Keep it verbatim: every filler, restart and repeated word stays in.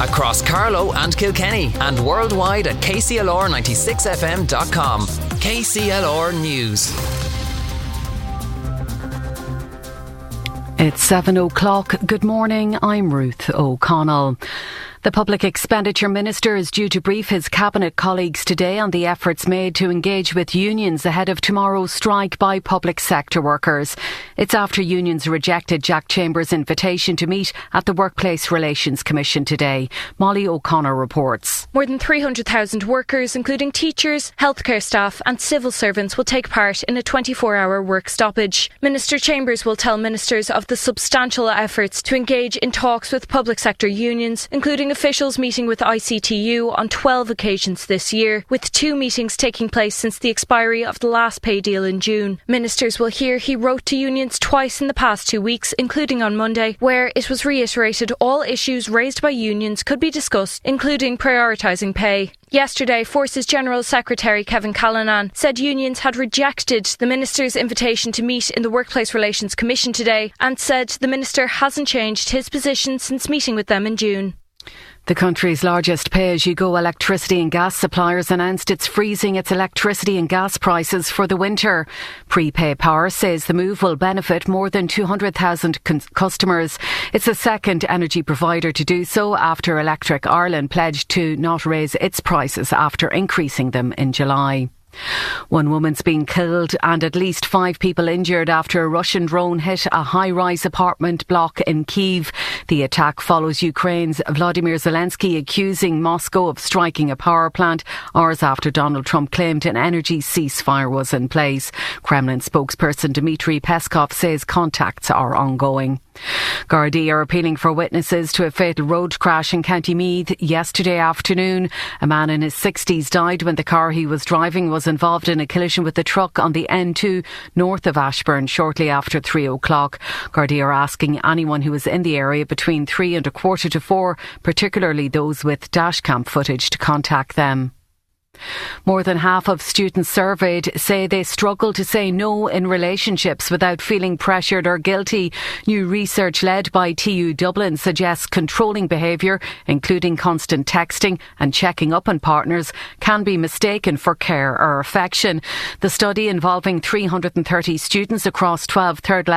across Carlow and Kilkenny and worldwide at k c l r ninety-six f m dot com. K C L R News. It's seven o'clock. Good morning, I'm Ruth O'Connell. The Public Expenditure Minister is due to brief his Cabinet colleagues today on the efforts made to engage with unions ahead of tomorrow's strike by public sector workers. It's after unions rejected Jack Chambers' invitation to meet at the Workplace Relations Commission today. Molly O'Connor reports. More than three hundred thousand workers, including teachers, healthcare staff and civil servants, will take part in a twenty-four hour work stoppage. Minister Chambers will tell ministers of the substantial efforts to engage in talks with public sector unions, including officials meeting with I C T U on twelve occasions this year, with two meetings taking place since the expiry of the last pay deal in June. Ministers will hear he wrote to unions twice in the past two weeks, including on Monday, where it was reiterated all issues raised by unions could be discussed, including prioritising pay. Yesterday, Forces General Secretary Kevin Callanan said unions had rejected the Minister's invitation to meet in the Workplace Relations Commission today and said the Minister hasn't changed his position since meeting with them in June. The country's largest pay-as-you-go electricity and gas suppliers announced it's freezing its electricity and gas prices for the winter. Prepay Power says the move will benefit more than two hundred thousand con- customers. It's the second energy provider to do so after Electric Ireland pledged to not raise its prices after increasing them in July. One woman's been killed and at least five people injured after a Russian drone hit a high-rise apartment block in Kyiv. The attack follows Ukraine's Vladimir Zelensky accusing Moscow of striking a power plant hours after Donald Trump claimed an energy ceasefire was in place. Kremlin spokesperson Dmitry Peskov says contacts are ongoing. Gardaí are appealing for witnesses to a fatal road crash in County Meath yesterday afternoon. A man in his sixties died when the car he was driving was involved in a collision with the truck on the N two north of Ashbourne shortly after three o'clock. Gardaí are asking anyone who was in the area between three and a quarter to four, particularly those with dashcam footage, to contact them. More than half of students surveyed say they struggle to say no in relationships without feeling pressured or guilty. New research led by T U Dublin suggests controlling behaviour, including constant texting and checking up on partners, can be mistaken for care or affection. The study, involving three hundred thirty students across twelve third level